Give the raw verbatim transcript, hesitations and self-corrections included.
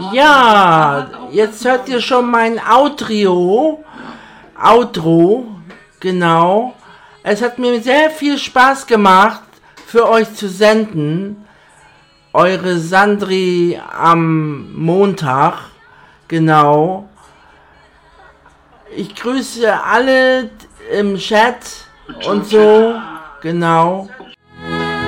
Ja, jetzt hört ihr schon mein Outro. Outro, genau. Es hat mir sehr viel Spaß gemacht, für euch zu senden. Eure Sandri am Montag, genau. Ich grüße alle im Chat und so, genau.